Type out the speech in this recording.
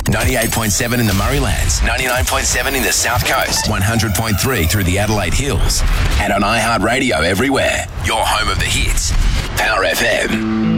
98.7 in the Murraylands, 99.7 in the South Coast, 100.3 through the Adelaide Hills, and on iHeartRadio everywhere. Your home of the hits. Power FM.